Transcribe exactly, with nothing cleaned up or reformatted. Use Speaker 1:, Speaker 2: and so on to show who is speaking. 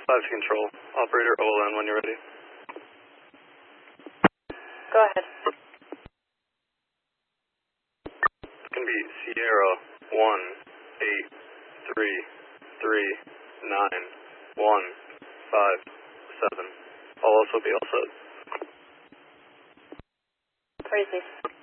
Speaker 1: five to control. Operator O L N when you're ready.
Speaker 2: Go ahead.
Speaker 1: It's going to be Sierra one eight three three nine one five seven. I'll also be all set.
Speaker 2: Crazy.